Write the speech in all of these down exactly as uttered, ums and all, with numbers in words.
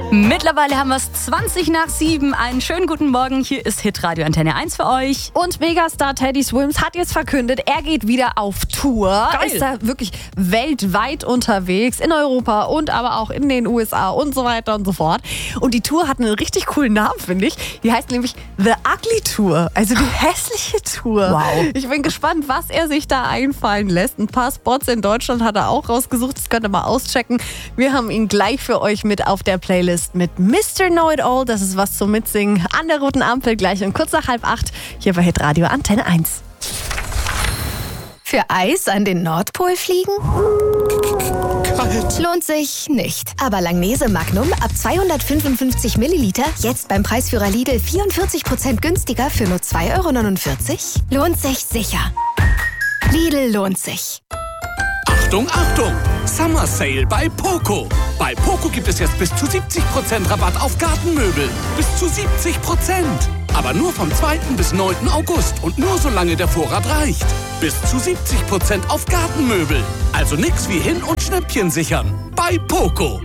Mittlerweile haben wir es zwanzig nach sieben. Einen schönen guten Morgen. Hier ist Hitradio Antenne eins für euch. Und Megastar Teddy Swims hat jetzt verkündet, er geht wieder auf Tour. Geil. Ist da wirklich weltweit unterwegs, in Europa und aber auch in den U S A und so weiter und so fort. Und die Tour hat einen richtig coolen Namen, finde ich. Die heißt nämlich The Ugly Tour, also die hässliche Tour. Wow. Ich bin gespannt, was er sich da einfallen lässt. Ein paar Spots in Deutschland hat er auch rausgesucht. Das könnt ihr mal auschecken. Wir haben ihn gleich für euch mit auf der Playlist mit Mister Know-It-All. Das ist was zum Mitsingen an der roten Ampel gleich um kurz nach halb acht hier bei Hitradio Antenne eins. Für Eis an den Nordpol fliegen? Kalt. Lohnt sich nicht. Aber Langnese Magnum ab zweihundertfünfundfünfzig Milliliter jetzt beim Preisführer Lidl vierundvierzig Prozent günstiger für nur zwei Euro neunundvierzig? Lohnt sich sicher. Lidl lohnt sich. Achtung, Achtung! Summer Sale bei Poco. Bei Poco gibt es jetzt bis zu siebzig Prozent Rabatt auf Gartenmöbel. Bis zu siebzig Prozent. Aber nur vom zweiten bis neunten August und nur solange der Vorrat reicht. Bis zu siebzig Prozent auf Gartenmöbel. Also nix wie hin- und Schnäppchen sichern. Bei Poco.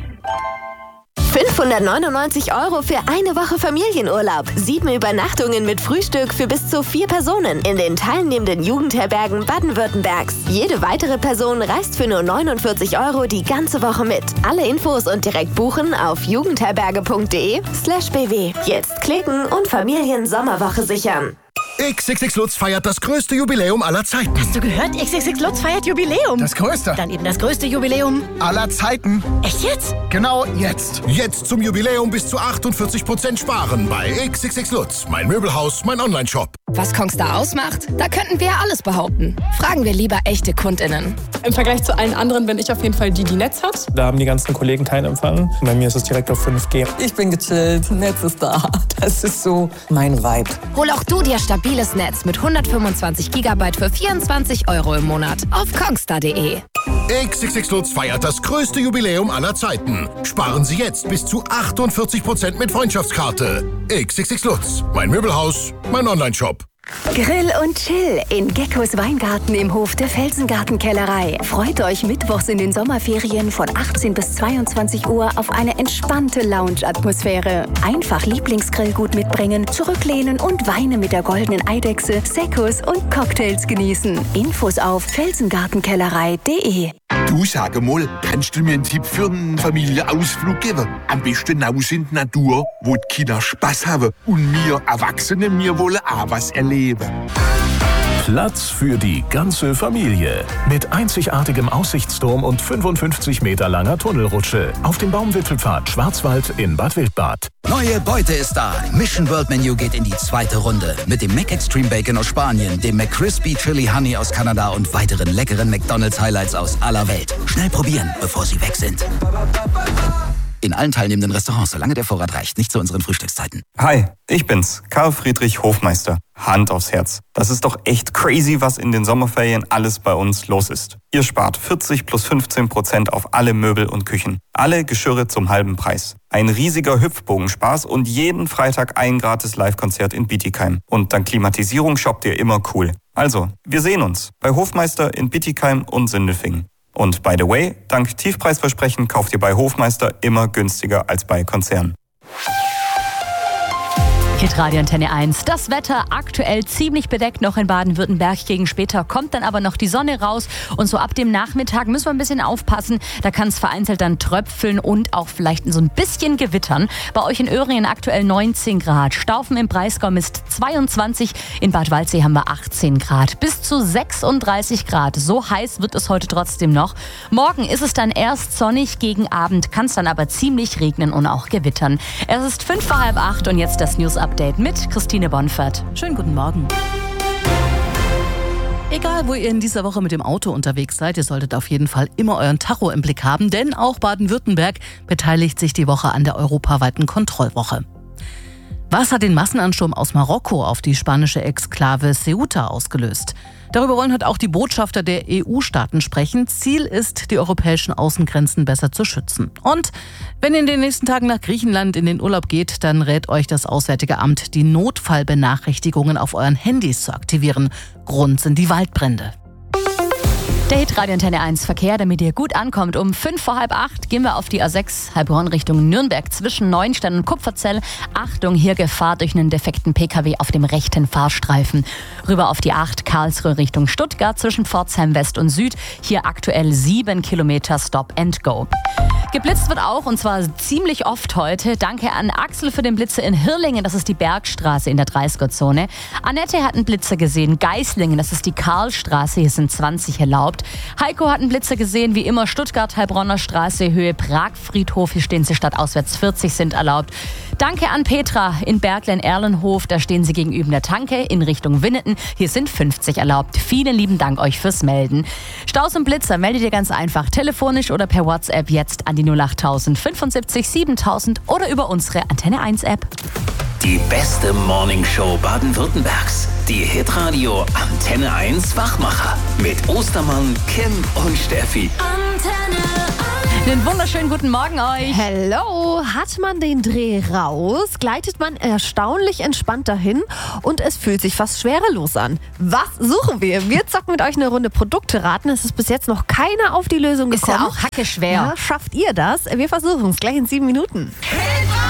fünfhundertneunundneunzig Euro für eine Woche Familienurlaub. Sieben Übernachtungen mit Frühstück für bis zu vier Personen in den teilnehmenden Jugendherbergen Baden-Württembergs. Jede weitere Person reist für nur neunundvierzig Euro die ganze Woche mit. Alle Infos und direkt buchen auf jugendherberge.de slash bw. Jetzt klicken und Familien-Sommerwoche sichern. X X X Lutz feiert das größte Jubiläum aller Zeiten. Hast du gehört? X X X Lutz feiert Jubiläum. Das größte. Dann eben das größte Jubiläum aller Zeiten. Echt jetzt? Genau jetzt. Jetzt zum Jubiläum bis zu achtundvierzig Prozent sparen bei X X X Lutz. Mein Möbelhaus, mein Online-Shop. Was Kongstar ausmacht? Da könnten wir ja alles behaupten. Fragen wir lieber echte KundInnen. Im Vergleich zu allen anderen bin ich auf jeden Fall die, die Netz hat. Da haben die ganzen Kollegen keinen Empfang. Bei mir ist es direkt auf fünf G. Ich bin gechillt, Netz ist da. Das ist so mein Vibe. Hol auch du dir stabiles Netz mit hundertfünfundzwanzig Gigabyte für vierundzwanzig Euro im Monat auf kongstar punkt de. X X X Lutz feiert das größte Jubiläum aller Zeiten. Sparen Sie jetzt bis zu achtundvierzig Prozent mit Freundschaftskarte. X X X Lutz. Mein Möbelhaus, mein Online-Shop. Grill und Chill in Geckos Weingarten im Hof der Felsengartenkellerei. Freut euch mittwochs in den Sommerferien von achtzehn bis zweiundzwanzig Uhr auf eine entspannte Lounge-Atmosphäre. Einfach Lieblingsgrillgut mitbringen, zurücklehnen und Weine mit der goldenen Eidechse, Seccos und Cocktails genießen. Infos auf felsengartenkellerei punkt de. Du, sag mal, kannst du mir einen Tipp für einen Familienausflug geben? Am besten raus in die Natur, wo die Kinder Spaß haben und wir Erwachsene, wir wollen auch was erleben. Platz für die ganze Familie. Mit einzigartigem Aussichtsturm und fünfundfünfzig Meter langer Tunnelrutsche auf dem Baumwipfelpfad Schwarzwald in Bad Wildbad. Neue Beute ist da. Mission World Menu geht in die zweite Runde. Mit dem McExtreme Bacon aus Spanien, dem McCrispy Chili Honey aus Kanada und weiteren leckeren McDonald's Highlights aus aller Welt. Schnell probieren, bevor sie weg sind. In allen teilnehmenden Restaurants, solange der Vorrat reicht, nicht zu unseren Frühstückszeiten. Hi, ich bin's, Karl Friedrich Hofmeister. Hand aufs Herz. Das ist doch echt crazy, was in den Sommerferien alles bei uns los ist. Ihr spart vierzig plus fünfzehn Prozent auf alle Möbel und Küchen. Alle Geschirre zum halben Preis. Ein riesiger Hüpfbogenspaß und jeden Freitag ein gratis Live-Konzert in Bietigheim. Und dank Klimatisierung shoppt ihr immer cool. Also, wir sehen uns bei Hofmeister in Bietigheim und Sindelfingen. Und by the way, dank Tiefpreisversprechen kauft ihr bei Hofmeister immer günstiger als bei Konzernen. Hitradio Antenne eins. Das Wetter aktuell ziemlich bedeckt noch in Baden-Württemberg. Gegen später kommt dann aber noch die Sonne raus. Und so ab dem Nachmittag müssen wir ein bisschen aufpassen. Da kann es vereinzelt dann tröpfeln und auch vielleicht so ein bisschen gewittern. Bei euch in Öhringen aktuell neunzehn Grad. Staufen im Breisgau misst zweiundzwanzig. In Bad Waldsee haben wir achtzehn Grad. Bis zu sechsunddreißig Grad. So heiß wird es heute trotzdem noch. Morgen ist es dann erst sonnig. Gegen Abend kann es dann aber ziemlich regnen und auch gewittern. Es ist fünf vor halb acht und jetzt das News-Update mit Christine Bonfert. Schönen guten Morgen. Egal, wo ihr in dieser Woche mit dem Auto unterwegs seid, ihr solltet auf jeden Fall immer euren Tacho im Blick haben, denn auch Baden-Württemberg beteiligt sich die Woche an der europaweiten Kontrollwoche. Was hat den Massenansturm aus Marokko auf die spanische Exklave Ceuta ausgelöst? Darüber wollen heute auch die Botschafter der E U-Staaten sprechen. Ziel ist, die europäischen Außengrenzen besser zu schützen. Und wenn ihr in den nächsten Tagen nach Griechenland in den Urlaub geht, dann rät euch das Auswärtige Amt, die Notfallbenachrichtigungen auf euren Handys zu aktivieren. Grund sind die Waldbrände. Der Hitradio Antenne eins Verkehr, damit ihr gut ankommt. Um fünf vor halb acht gehen wir auf die A sechs Heilbronn Richtung Nürnberg zwischen Neuenstein und Kupferzell. Achtung, hier Gefahr durch einen defekten P K W auf dem rechten Fahrstreifen. Rüber auf die acht Karlsruhe Richtung Stuttgart zwischen Pforzheim West und Süd. Hier aktuell sieben Kilometer Stop and Go. Geblitzt wird auch, und zwar ziemlich oft heute. Danke an Axel für den Blitzer in Hirlingen, das ist die Bergstraße in der dreißiger-Zone. Annette hat einen Blitzer gesehen, Geislingen, das ist die Karlstraße, hier sind zwanzig erlaubt. Heiko hat einen Blitzer gesehen, wie immer Stuttgart-Heilbronner Straße, Höhe Prag-Friedhof, hier stehen sie stadtauswärts, vierzig sind erlaubt. Danke an Petra in Berglen-Erlenhof, da stehen sie gegenüber der Tanke in Richtung Winneten, hier sind fünfzig erlaubt. Vielen lieben Dank euch fürs Melden. Staus und Blitzer meldet ihr ganz einfach, telefonisch oder per WhatsApp jetzt an die null acht null null fünfundsiebzig siebentausend oder über unsere Antenne eins App. Die beste Morningshow Baden-Württembergs. Die Hitradio Antenne eins Wachmacher. Mit Ostermann, Kim und Steffi. Antenne eins. Einen wunderschönen guten Morgen euch. Hello. Hat man den Dreh raus, gleitet man erstaunlich entspannt dahin und es fühlt sich fast schwerelos an. Was suchen wir? Wir zocken mit euch eine Runde Produkte raten. Es ist bis jetzt noch keiner auf die Lösung gekommen. Ist ja auch hackeschwer. Ja, schafft ihr das? Wir versuchen es gleich in sieben Minuten.